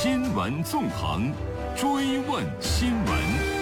新闻纵横，追问新闻。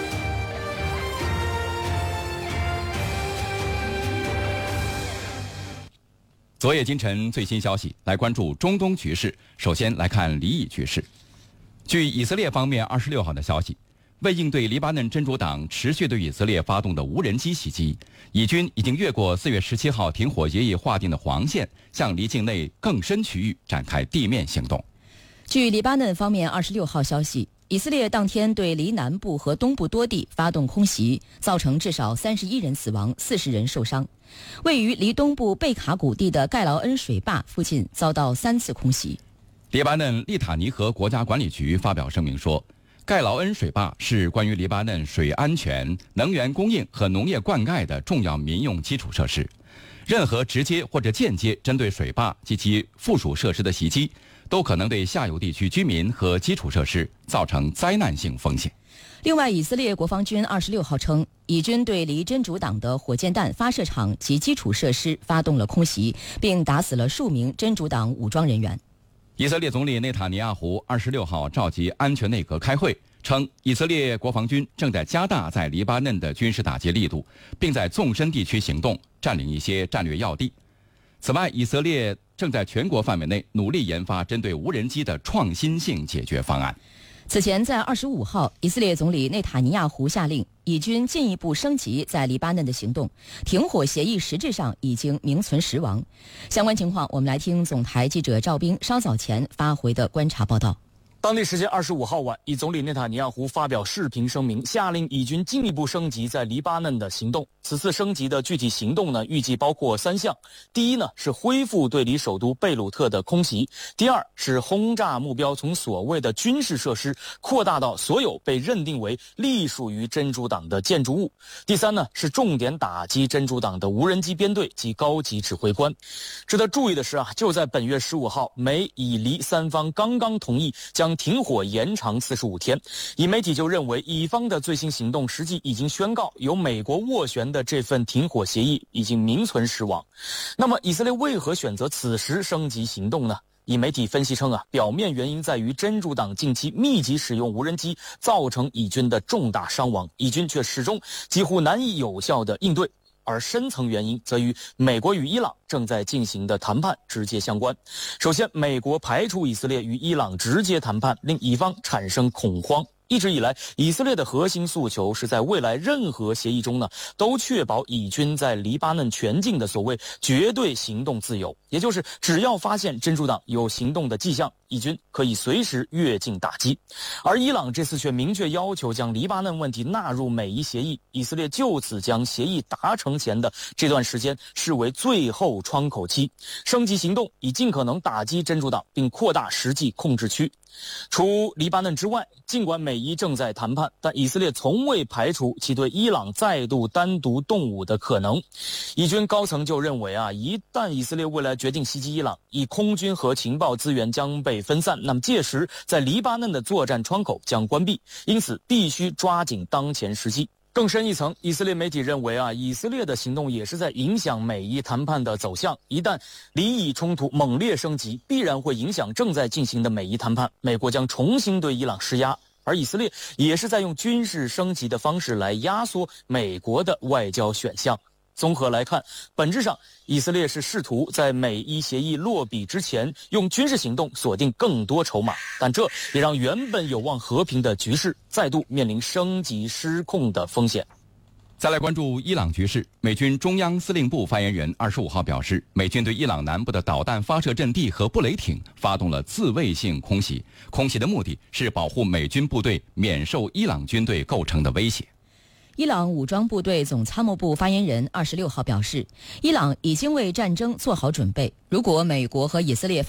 昨夜今晨最新消息，来关注中东局势。首先来看黎以局势。据以色列方面26号的消息，为应对黎巴嫩真主党持续对以色列发动的无人机袭击，以军已经越过4月17号停火协议划定的黄线，向黎境内更深区域展开地面行动。 据黎巴嫩方面26号消息，以色列当天对黎南部和东部多地发动空袭，造成至少31人死亡，40人受伤。位于黎东部贝卡谷地的盖劳恩水坝附近遭到3次空袭。 黎巴嫩利塔尼河国家管理局发表声明说，盖劳恩水坝是关于黎巴嫩水安全、能源供应和农业灌溉的重要民用基础设施。任何直接或者间接针对水坝及其附属设施的袭击，都可能对下游地区居民和基础设施造成灾难性风险。 另外，以色列国防军26号称，以军对黎真主党的火箭弹发射场及基础设施发动了空袭，并打死了数名真主党武装人员。 以色列总理内塔尼亚胡26号召集安全内阁开会，称以色列国防军正在加大在黎巴嫩的军事打击力度，并在纵深地区行动，占领一些战略要地。此外，以色列正在全国范围内努力研发针对无人机的创新性解决方案。 此前，在25号，以色列总理内塔尼亚胡下令以军进一步升级在黎巴嫩的行动，停火协议实质上已经名存实亡。相关情况，我们来听总台记者赵兵稍早前发回的观察报道。 当地时间25号晚，以总理内塔尼亚胡发表视频声明，下令以军进一步升级在黎巴嫩的行动。此次升级的具体行动呢，预计包括3项。第一呢，是恢复对离首都贝鲁特的空袭；第二是轰炸目标从所谓的军事设施扩大到所有被认定为隶属于真主党的建筑物；第三呢，是重点打击真主党的无人机编队及高级指挥官。值得注意的是就在本月15号，美以黎三方刚刚同意将停火延长45天，以媒体就认为以方的最新行动实际已经宣告由美国斡旋的这份停火协议已经名存实亡。那么以色列为何选择此时升级行动呢？以媒体分析称表面原因在于真主党近期密集使用无人机，造成以军的重大伤亡，以军却始终几乎难以有效地应对。而深层原因则与美国与伊朗正在进行的谈判直接相关。首先，美国排除以色列与伊朗直接谈判，令以方产生恐慌。一直以来，以色列的核心诉求是在未来任何协议中都确保以军在黎巴嫩全境的所谓绝对行动自由，也就是只要发现真主党有行动的迹象，以军可以随时越境打击。而伊朗这次却明确要求将黎巴嫩问题纳入美伊协议，以色列就此将协议达成前的这段时间视为最后窗口期，升级行动以尽可能打击真主党，并扩大实际控制区。除黎巴嫩之外，尽管美伊正在谈判，但以色列从未排除其对伊朗再度单独动武的可能。以军高层就认为一旦以色列未来决定袭击伊朗，以空军和情报资源将被分散，那么届时在黎巴嫩的作战窗口将关闭，因此必须抓紧当前时机。更深一层，以色列媒体认为以色列的行动也是在影响美伊谈判的走向。一旦黎以冲突猛烈升级，必然会影响正在进行的美伊谈判，美国将重新对伊朗施压，而以色列也是在用军事升级的方式来压缩美国的外交选项。综合来看，本质上以色列是试图在美伊协议落笔之前用军事行动锁定更多筹码，但这也让原本有望和平的局势再度面临升级失控的风险。 再来关注伊朗局势，美军中央司令部发言人25号表示，美军对伊朗南部的导弹发射阵地和布雷艇发动了自卫性空袭，空袭的目的是保护美军部队免受伊朗军队构成的威胁。 伊朗武装部队总参谋部发言人26号表示，伊朗已经为战争做好准备，如果美国和以色列